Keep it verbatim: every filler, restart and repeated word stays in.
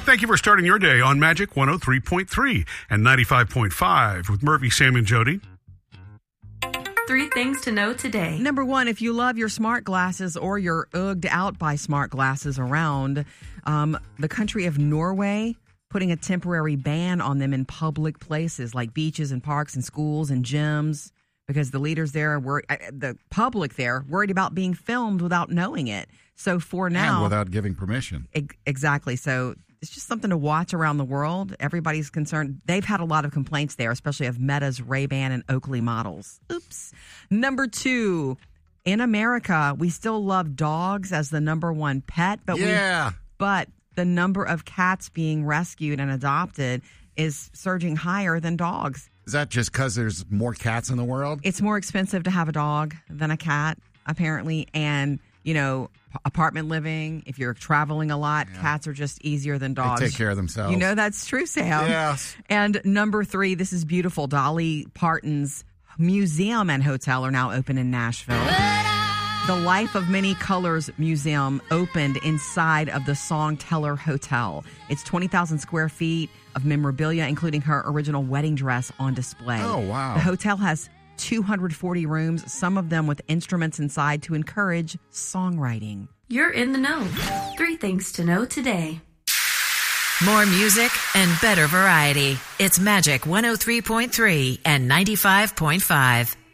Thank you for starting your day on Magic one oh three point three and ninety-five point five with Murphy, Sam, and Jody. Three things to know today. Number one, if you love your smart glasses or you're ugged out by smart glasses around, um, the country of Norway putting a temporary ban on them in public places like beaches and parks and schools and gyms because the leaders there were, the public there, worried about being filmed without knowing it. So for now. And without giving permission. E- exactly. So it's just something to watch around the world. Everybody's concerned. They've had a lot of complaints there, especially of Meta's Ray-Ban and Oakley models. Oops. Number two, in America, we still love dogs as the number one pet, but yeah. we, but the number of cats being rescued and adopted is surging higher than dogs. Is that just because there's more cats in the world? It's more expensive to have a dog than a cat, apparently, and you know, apartment living, if you're traveling a lot, yeah. cats are just easier than dogs. They take care of themselves. You know that's true, Sam. Yes. And number three, this is beautiful. Dolly Parton's museum and hotel are now open in Nashville. The Life of Many Colors Museum opened inside of the Songteller Hotel. It's twenty thousand square feet of memorabilia, including her original wedding dress on display. Oh, wow. The hotel has two hundred forty rooms, some of them with instruments inside to encourage songwriting. You're in the know. Three things to know today. More music and better variety. It's Magic one oh three point three and ninety-five point five.